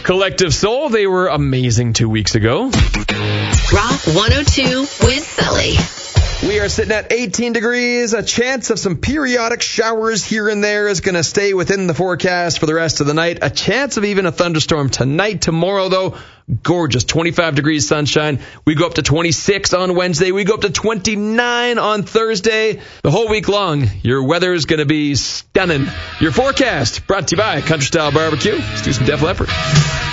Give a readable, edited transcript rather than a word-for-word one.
Collective Soul, they were amazing 2 weeks ago. Rock 102 with Sully. We are sitting at 18 degrees. A chance of some periodic showers here and there is going to stay within the forecast for the rest of the night. A chance of even a thunderstorm tonight. Tomorrow, though, gorgeous. 25 degrees sunshine. We go up to 26 on Wednesday. We go up to 29 on Thursday. The whole week long, your weather is going to be stunning. Your forecast brought to you by Country Style Barbecue. Let's do some Def Leppard.